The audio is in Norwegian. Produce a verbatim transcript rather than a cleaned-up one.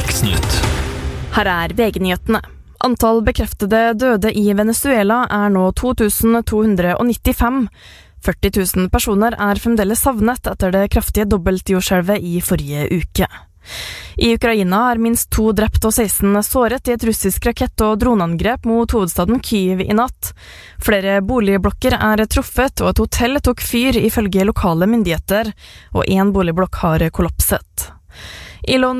Riksnytt. Her er V G-nyhetene. Antall bekreftede døde i Venezuela er nå to tusen to hundre nittifem. førti tusen personer er fremdeles savnet etter det kraftige dobbeltjordskjelvet i forrige uke. I Ukraina er minst to drept og seksten såret i et russisk rakett- og droneangrep mot hovedstaden Kyiv i natt. Flere boligblokker er truffet, og et hotell tok fyr ifølge lokale myndigheter, og en boligblokk har kollapset. Elon